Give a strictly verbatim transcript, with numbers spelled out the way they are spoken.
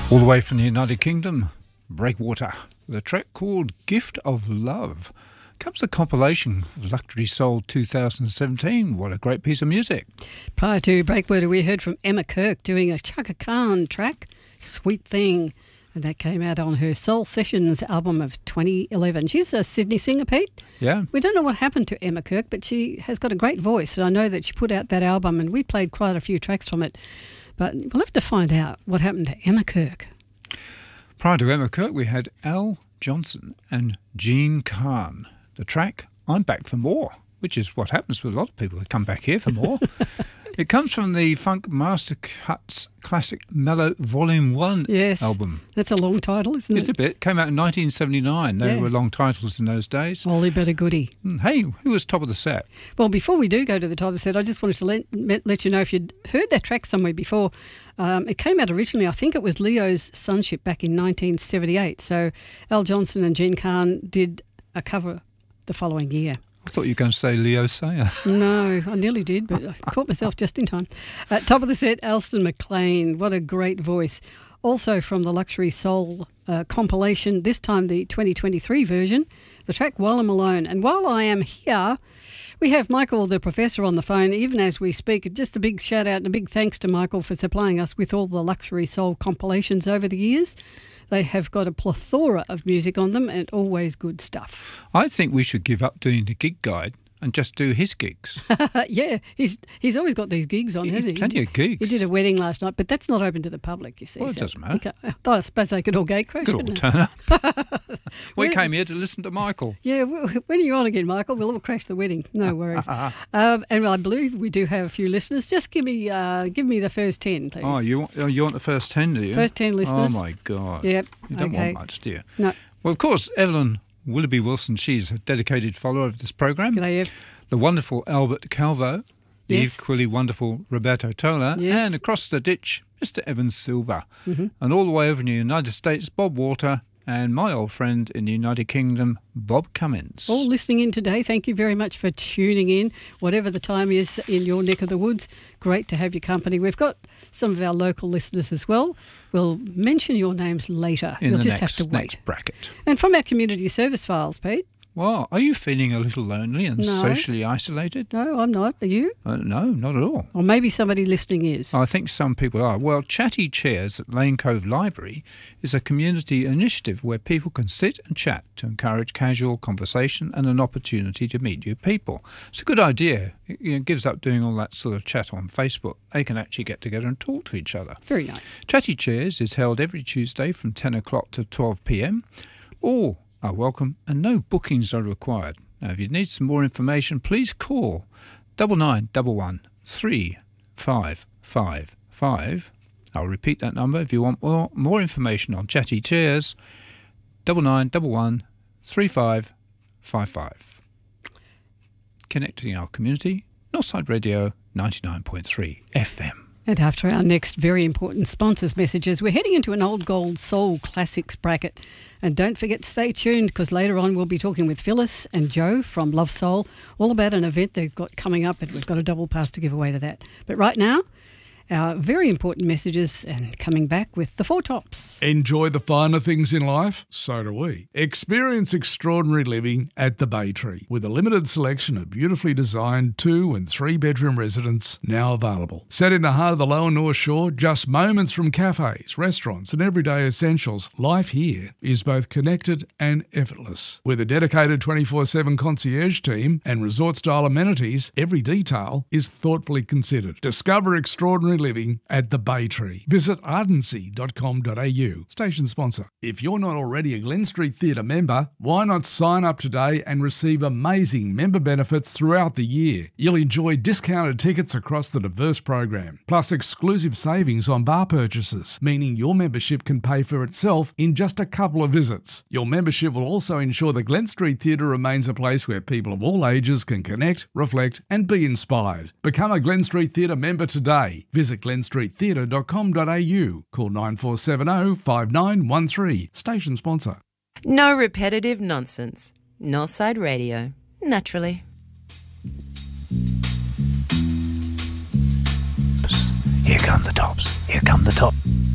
All the way from the United Kingdom, Breakwater, with a track called Gift of Love. Comes a compilation of Luxury Soul two thousand seventeen. What a great piece of music. Prior to Breakwater, we heard from Emma Kirk doing a Chaka Khan track, Sweet Thing, and that came out on her Soul Sessions album of twenty eleven. She's a Sydney singer, Pete. Yeah. We don't know what happened to Emma Kirk, but she has got a great voice, and I know that she put out that album, and we played quite a few tracks from it. But we'll have to find out what happened to Emma Kirk. Prior to Emma Kirk, we had Al Johnson and Jean Khan. The track, I'm Back for More, which is what happens with a lot of people who come back here for more. It comes from the Funk Master Cuts Classic Mellow Volume one yes, album. That's a long title, isn't it? It's a bit. Came out in nineteen seventy-nine. There Yeah. were long titles in those days. Holy better goody. Hey, who was top of the set? Well, before we do go to the top of the set, I just wanted to let, let you know if you'd heard that track somewhere before. Um, it came out originally, I think it was Leo's Sunship back in nineteen seventy-eight. So Al Johnson and Jean Khan did a cover the following year. I thought you were going to say Leo Sayer. No, I nearly did, but I caught myself just in time. At top of the set, Alston McLean. What a great voice. Also from the Luxury Soul uh, compilation, this time the twenty twenty-three version, the track While I'm Alone. And while I am here, we have Michael, the professor, on the phone, even as we speak. Just a big shout out and a big thanks to Michael for supplying us with all the Luxury Soul compilations over the years. They have got a plethora of music on them and always good stuff. I think we should give up doing the gig guide and just do his gigs. Yeah, he's he's always got these gigs on, He- hasn't he? plenty of gigs. He did a wedding last night, but that's not open to the public, you see. Well, it so doesn't matter. we can't- I suppose they could all gate crash, Good all couldn't they? turn up. We Well- came here to listen to Michael. Yeah, w- when are you on again, Michael? We'll all crash the wedding. No worries. um, and I believe we do have a few listeners. Just give me uh, give me the first ten, please. Oh, you want, oh, you want the first ten, do you? First ten listeners. Oh, my God. Yep. You don't okay. want much, do you? No. Well, of course, Evelyn Willoughby Wilson, she's a dedicated follower of this program. G'day, Ev. The wonderful Albert Calvo, the Yes. equally wonderful Roberto Tola, Yes. and across the ditch, Mister Evan Silver. Mm-hmm. And all the way over in the United States, Bob Walter, and my old friend in the United Kingdom, Bob Cummins. All listening in today, thank you very much for tuning in. Whatever the time is in your neck of the woods, great to have your company. We've got some of our local listeners as well. We'll mention your names later. in You'll the just next, have to wait. next bracket. And from our community service files, Pete. Well, are you feeling a little lonely and No. socially isolated? No, I'm not. Are you? Uh, no, not at all. Or maybe somebody listening is. I think some people are. Well, Chatty Chairs at Lane Cove Library is a community initiative where people can sit and chat to encourage casual conversation and an opportunity to meet new people. It's a good idea. It, you know, gives up doing all that sort of chat on Facebook. They can actually get together and talk to each other. Very nice. Chatty Chairs is held every Tuesday from ten o'clock to twelve p.m. All are welcome and no bookings are required. Now, if you need some more information, please call double nine double one three five five five. I'll repeat that number if you want more, more information on Chatty Chairs. Double nine double one three five five five. Connecting our community, Northside Radio ninety-nine point three F M. And after our next very important sponsors messages, we're heading into an old gold soul classics bracket. And don't forget to stay tuned because later on we'll be talking with Phyllis and Joe from Love Soul all about an event they've got coming up, and we've got a double pass to give away to that. But right now, our very important messages, and coming back with the Four Tops. Enjoy the finer things in life? So do we. Experience extraordinary living at the Bay Tree with a limited selection of beautifully designed two and three bedroom residences now available. Set in the heart of the Lower North Shore, just moments from cafes, restaurants and everyday essentials, life here is both connected and effortless. With a dedicated twenty-four seven concierge team and resort-style amenities, every detail is thoughtfully considered. Discover extraordinary living at the Bay Tree. Visit ardency dot com dot a u. Station sponsor. If you're not already a Glen Street Theatre member, why not sign up today and receive amazing member benefits throughout the year? You'll enjoy discounted tickets across the diverse program, plus exclusive savings on bar purchases, meaning your membership can pay for itself in just a couple of visits. Your membership will also ensure the Glen Street Theatre remains a place where people of all ages can connect, reflect and be inspired. Become a Glen Street Theatre member today. Visit glen street theatre dot com dot a u. Call nine four seven zero five nine one three. Station sponsor. No repetitive nonsense. Northside Radio. Naturally. Here come the tops. Here come the tops.